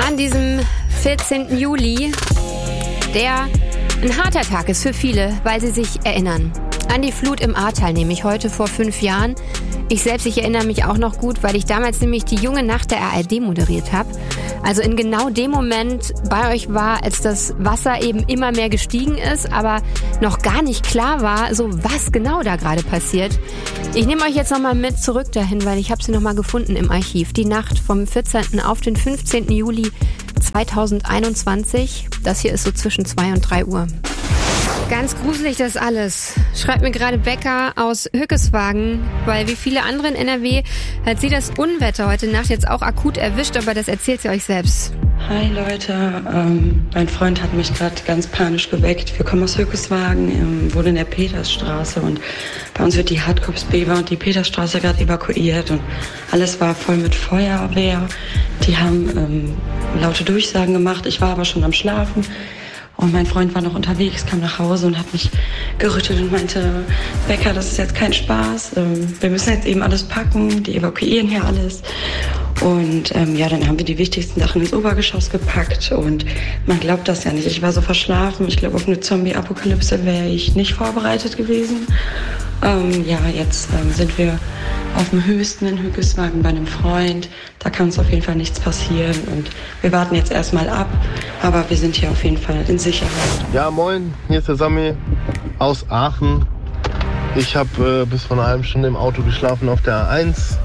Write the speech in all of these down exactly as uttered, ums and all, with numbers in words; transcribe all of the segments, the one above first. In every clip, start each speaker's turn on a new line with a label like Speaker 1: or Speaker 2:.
Speaker 1: An diesem vierzehnten Juli, der ein harter Tag ist für viele, weil sie sich erinnern. An die Flut im Ahrtal, nämlich heute vor fünf Jahren. Ich selbst, ich erinnere mich auch noch gut, weil ich damals nämlich die junge Nacht der A R D moderiert habe. Also in genau dem Moment bei euch war, als das Wasser eben immer mehr gestiegen ist, aber noch gar nicht klar war, so was genau da gerade passiert. Ich nehme euch jetzt nochmal mit zurück dahin, weil ich habe sie nochmal gefunden im Archiv. Die Nacht vom vierzehnten auf den fünfzehnten Juli zweitausendeinundzwanzig. Das hier ist so zwischen zwei und drei Uhr. Ganz gruselig das alles, schreibt mir gerade Becca aus Hückeswagen, weil wie viele andere in N R W hat sie das Unwetter heute Nacht jetzt auch akut erwischt, aber das erzählt sie euch selbst.
Speaker 2: Hi Leute, ähm, mein Freund hat mich gerade ganz panisch geweckt. Wir kommen aus Hückeswagen, ähm, wohnen in der Petersstraße und bei uns wird die Hartkopfsbever und die Petersstraße gerade evakuiert und alles war voll mit Feuerwehr. Die haben ähm, laute Durchsagen gemacht, ich war aber schon am Schlafen. Und mein Freund war noch unterwegs, kam nach Hause und hat mich gerüttelt und meinte, Becca, das ist jetzt kein Spaß. Wir müssen jetzt eben alles packen, die evakuieren hier alles. Und ähm, ja, dann haben wir die wichtigsten Sachen ins Obergeschoss gepackt. Und man glaubt das ja nicht. Ich war so verschlafen. Ich glaube, auf eine Zombie-Apokalypse wäre ich nicht vorbereitet gewesen. Ähm, ja, jetzt ähm, sind wir auf dem Höchsten in Hückeswagen bei einem Freund. Da kann uns auf jeden Fall nichts passieren. Und wir warten jetzt erstmal ab. Aber wir sind hier auf jeden Fall in Sicherheit.
Speaker 3: Ja, moin. Hier ist der Sami aus Aachen. Ich habe äh, bis vor einer halben Stunde im Auto geschlafen auf der A eins.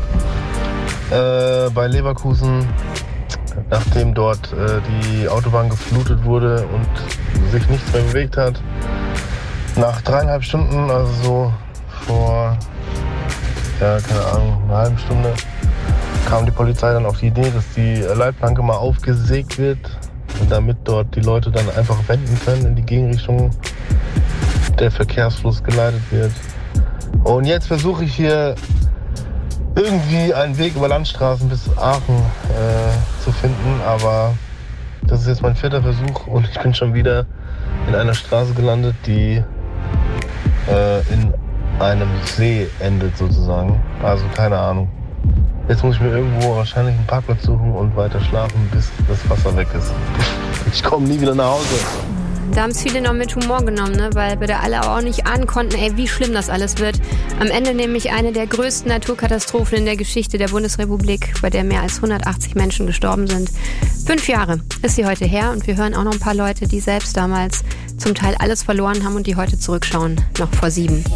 Speaker 3: Äh, bei Leverkusen, nachdem dort äh, die Autobahn geflutet wurde und sich nichts mehr bewegt hat. Nach dreieinhalb Stunden, also so vor, ja, keine Ahnung, einer halben Stunde, kam die Polizei dann auf die Idee, dass die Leitplanke mal aufgesägt wird, damit dort die Leute dann einfach wenden können in die Gegenrichtung, der Verkehrsfluss geleitet wird. Und jetzt versuche ich hier irgendwie einen Weg über Landstraßen bis Aachen äh, zu finden, aber das ist jetzt mein vierter Versuch und ich bin schon wieder in einer Straße gelandet, die äh, in einem See endet sozusagen. Also keine Ahnung. Jetzt muss ich mir irgendwo wahrscheinlich einen Parkplatz suchen und weiter schlafen, bis das Wasser weg ist. Ich komme nie wieder nach Hause.
Speaker 1: Da haben es viele noch mit Humor genommen, ne? Weil wir da alle auch nicht ahnen konnten, ey, wie schlimm das alles wird. Am Ende nämlich eine der größten Naturkatastrophen in der Geschichte der Bundesrepublik, bei der mehr als hundertachtzig Menschen gestorben sind. Fünf Jahre ist sie heute her und wir hören auch noch ein paar Leute, die selbst damals zum Teil alles verloren haben und die heute zurückschauen, noch vor sieben.